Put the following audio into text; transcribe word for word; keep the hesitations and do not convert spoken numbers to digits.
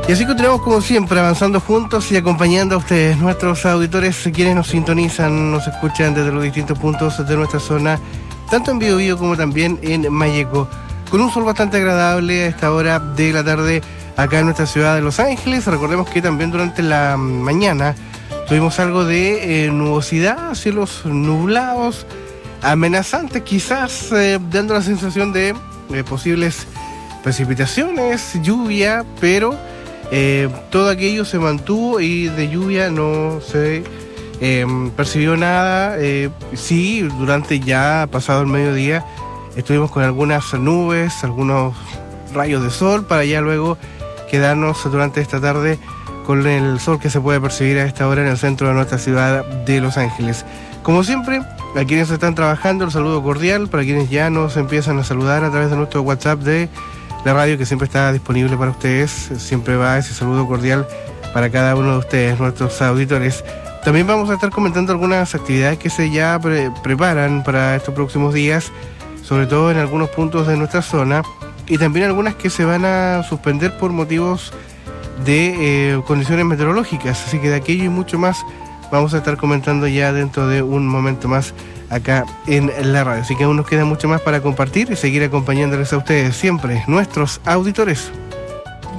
Y así continuamos como siempre, avanzando juntos y acompañando a ustedes, nuestros auditores, quienes nos sintonizan, nos escuchan desde los distintos puntos de nuestra zona, tanto en Biobío como también en Malleco, con un sol bastante agradable a esta hora de la tarde acá en nuestra ciudad de Los Ángeles. Recordemos que también durante la mañana tuvimos algo de eh, nubosidad, cielos nublados, amenazantes quizás, eh, dando la sensación de eh, posibles precipitaciones, lluvia, pero Eh, todo aquello se mantuvo y de lluvia no se eh, percibió nada. Eh, sí, durante ya pasado el mediodía estuvimos con algunas nubes, algunos rayos de sol, para ya luego quedarnos durante esta tarde con el sol que se puede percibir a esta hora en el centro de nuestra ciudad de Los Ángeles. Como siempre, a quienes están trabajando, el saludo cordial. Para quienes ya nos empiezan a saludar a través de nuestro WhatsApp de la radio, que siempre está disponible para ustedes, siempre va ese saludo cordial para cada uno de ustedes, nuestros auditores. También vamos a estar comentando algunas actividades que se ya pre- preparan para estos próximos días, sobre todo en algunos puntos de nuestra zona, y también algunas que se van a suspender por motivos de eh, condiciones meteorológicas. Así que de aquello y mucho más vamos a estar comentando ya dentro de un momento más acá en la radio. Así que aún nos queda mucho más para compartir y seguir acompañándoles a ustedes siempre, nuestros auditores.